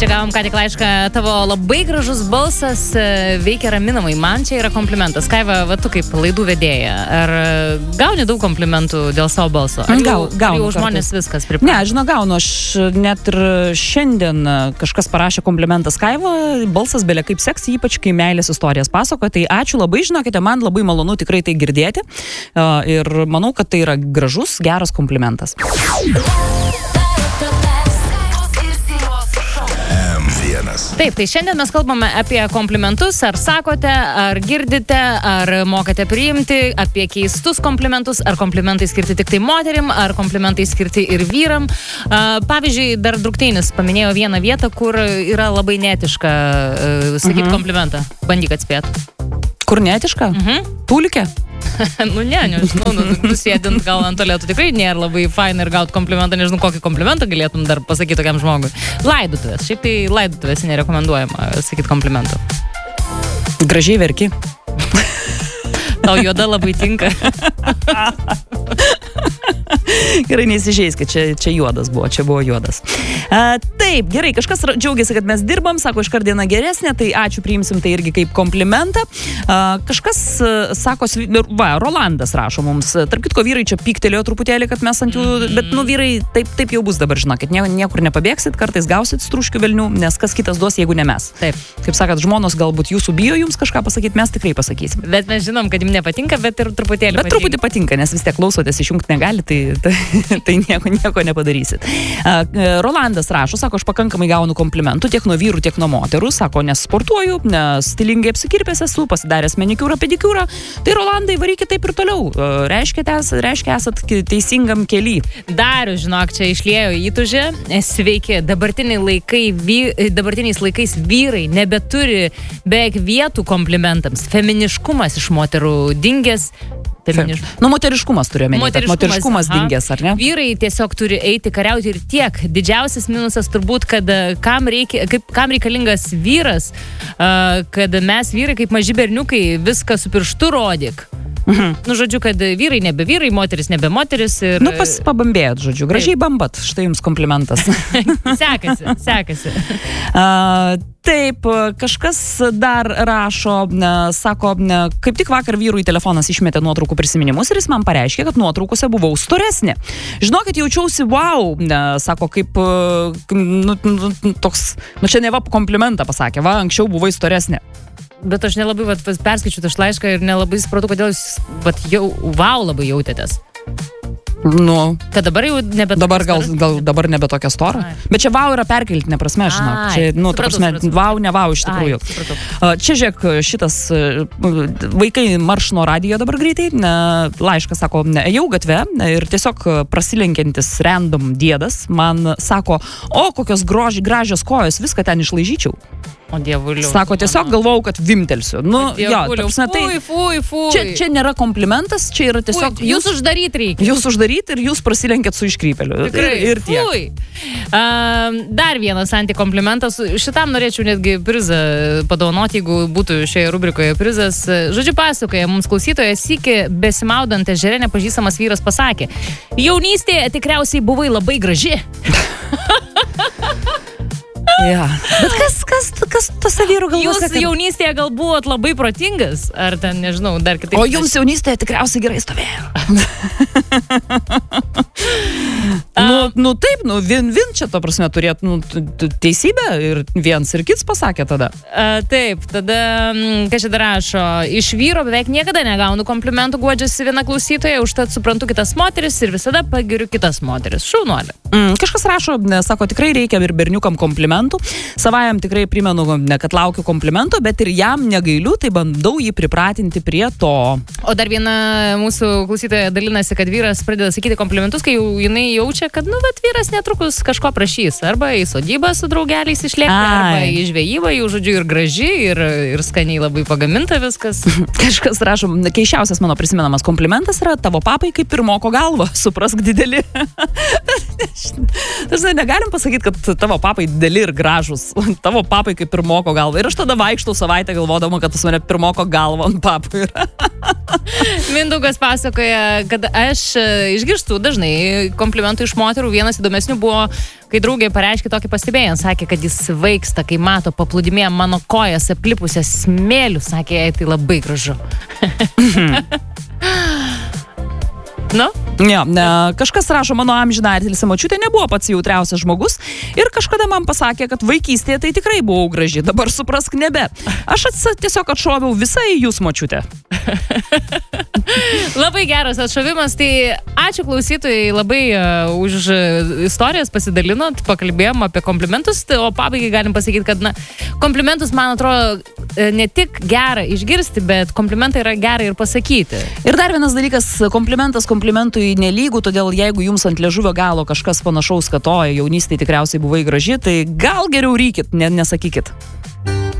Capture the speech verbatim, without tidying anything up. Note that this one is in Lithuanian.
Čia gavom ką tik laišką, tavo labai gražus balsas veikia raminamai. Man čia yra komplimentas. Kaiva, va tu kaip laidų vedėja. Ar gauni daug komplimentų dėl savo balso? Ar Gau, jau, gaunu. Ar jau žmonės viskas pripratę? Ne, žinau, gaunu. Aš net ir šiandien kažkas parašė komplimentas Kaiva, balsas belia kaip seksi, ypač kai meilės istorijas pasakoja. Tai ačiū labai, žinokite, man labai malonu tikrai tai girdėti. Ir manau, kad tai yra gražus, geras komplimentas. Taip, tai šiandien mes kalbame apie komplimentus, ar sakote, ar girdite, ar mokate priimti, apie keistus komplimentus, ar komplimentai skirti tik tai moterim, ar komplimentai skirti ir vyram. Pavyzdžiui, dar Drukteinis paminėjo vieną vietą, kur yra labai neetiška sakyti mhm. komplimentą. Bandyk atspėti. Kur neetiška? Mhm. Tūlikė? Nu ne, nežinau, nu, nusėdint gal ant tualetų tikrai nėra labai faina ir gauti komplimentą, nežinau, kokį komplimentą galėtum dar pasakyti tokiam žmogui. Laidotuvės, šiaip tai laidotuvės nerekomenduojama sakyti komplimentų. Gražiai verki. Tau juoda labai tinka. Gerai, neįsižeis, kad čia, čia juodas buvo, čia buvo juodas. A, taip, gerai, kažkas džiaugiasi, kad mes dirbam, sako, iškart diena geresnė, tai ačiū, priimsim tai irgi kaip komplimentą. A, kažkas sako, va, Rolandas rašo mums, tarp kitko vyrai čia pyktelėjo truputėlį, kad mes ant jų, bet nu vyrai, taip, taip jau bus dabar, žinokit, nie, niekur nepabėgsit, kartais gausit struškių velnių, nes kas kitas duos, jeigu ne mes. Taip. Kaip sakot, žmonos galbūt jūsų bijo jums kažką pasakyti, mes tikrai pasakysim. Bet mes žinom, kad jums nepatinka, bet ir truputėlį bet patinka. truputį patinka, nes vis tiek klausotės, išjungti negali, tai, tai, tai nieko, nieko nepadarysit. Rolandas rašo, sako, aš pakankamai gaunu komplimentų tiek nuo vyrų, tiek nuo moterų, sako, nes sportuoju, nes stilingai apsikirpęs esu, pasidaręs manikiūrą, pedikiūrą, tai Rolandai, varykit taip ir toliau, reiškia, tes, reiškia esat teisingam kely. Darius, žinok, čia išliejo įtužę, sveiki, dabartiniai laikai, vy, dabartiniais laikais vyrai nebeturi beveik vietų komplimentams, feminiškumas iš moterų dingęs. Feminiš... Nu, moteriškumas turiu omeny, moteriškumas, moteriškumas dingęs, ar ne? Vyrai tiesiog turi eiti kariauti ir tiek. Didžiausias minusas turbūt, kad kam, reikia, kaip, kam reikalingas vyras, kad mes vyrai kaip maži berniukai viską su pirštu rodyk. Mhm. Nu, žodžiu, kad vyrai nebe vyrai, moteris nebe moteris. Ir... Nu, pas, pabambėjot, žodžiu. Gražiai taip. Bambat, štai jums komplimentas. sekasi, sekasi. Uh, taip, kažkas dar rašo, ne, sako, ne, kaip tik vakar vyrui telefonas išmetė nuotraukų prisiminimus ir jis man pareiškė, kad nuotraukose buvau storesnė. Žinokit, jaučiausi wow, ne, sako, kaip, nu, nu, toks, nu čia neva komplimentą pasakė, va, anksčiau buvai storesnė. Bet aš nelabai vat, perskaičiu tą laišką ir nelabai supratau, kodėl jūs vat, jau wow labai jautėtės. Nu, kad dabar jau nebe dabar gal, gal dabar nebe tokia stora. Ai. Bet čia wow yra perkeltinė prasme, žinok. Čia, nu, ta prasme, wow, ne wow iš tikrųjų. Ai, čia, žiūrėk, šitas vaikai marš nuo radijo dabar greitai. Laiškas sako, ėjau gatve ir tiesiog prasilenkiantis random diedas man sako, o kokios groži, gražios kojos, viską ten išlaižyčiau. O dievuliu. Sako, tiesiog galvojau, kad vimtelsiu. Nu, jo, prasme, tai, fui, fui, fui. Čia, čia nėra komplimentas, čia yra tiesiog... Fui, jūs, jūs uždaryt reikia. Jūs uždaryt ir jūs prasilenkėt su iškrypeliu. Tikrai, ir, ir tiek. Fui. Uh, dar vienas antikomplimentas. Šitam norėčiau netgi prizą padovanoti, jeigu būtų šioje rubrikoje prizas. Žodžiu, pasakoja mums klausytojas, sykį besimaudant ežere nepažįstamas vyras pasakė, jaunystėje tikriausiai buvai labai graži. Ja. Bet kas, kas, kas tose vyrų galvose? Jūs jaunystėje gal buvot labai protingas, ar ten, nežinau, dar kitaip. O jums jaunystėje tikriausiai gerai stovėjo. nu, nu taip, nu vien, vien čia to prasme turėt nu, teisybę ir viens ir kits pasakė tada. A, taip, tada, ką čia dar rašo, iš vyro beveik niekada negaunu komplimentų, guodžiasi viena klausytoja, užtat suprantu kitas moteris ir visada pagiriu kitas moteris. Šaunuolė. Mm, kažkas rašo, sako, tikrai reikia ir berniukam komplimentų. Savajam tikrai primenu, ne, kad laukiu komplimento, bet ir jam negailiu, tai bandau jį pripratinti prie to. O dar viena mūsų klausytoja dalinasi, kad vyras pradeda sakyti komplimentus, kai jau jinai jaučia, kad, nu, bet vyras netrukus kažko prašys. Arba į sodybą su draugeliais išlėkti, arba į žvejybą, jau žodžiu ir graži, ir, ir skaniai labai pagaminta viskas. Kažkas rašo, keiščiausias mano prisimenamas komplimentas yra tavo papai kaip pirmoko galva, suprask dideli. Dažnai negalim pasakyti, kad tavo papai dideli ir gražus. Tavo papai kaip pirmoko galva. Ir aš tada vaikštau savaitę galvodama, kad pas mane pirmoko galva ant papų yra. Mindaugas pasakoja, kad aš išgirstu dažnai komplimentų iš moterų vienas įdomesnių buvo, kai draugė pareiškė tokį pastebėjimą, sakė, kad jis vaiksta, kai mato paplūdimėje mano kojas aplipusias smėlių, sakė, jai tai labai gražu. Nu? Ja, ne, kažkas rašo, mano amžiną atilsį močiutė nebuvo pats jautriausias žmogus ir kažkada man pasakė, kad vaikystėje tai tikrai buvau graži, dabar suprask nebe. Aš ats, tiesiog atšoviau visą į jūs močiutę. Labai geras atšovimas, tai ačiū klausytojai labai uh, už istorijas pasidalinot, pakalbėjom apie komplimentus, o pabaigai galim pasakyti, kad na, komplimentus, man atrodo, ne tik gera išgirsti, bet komplimentai yra gera ir pasakyti. Ir dar vienas dalykas, komplimentas komplimentui nelygų, todėl jeigu jums ant liežuvio galo kažkas panašaus, kad o jaunystėje tikriausiai buvai graži, tai gal geriau rykit, ne, nesakykit.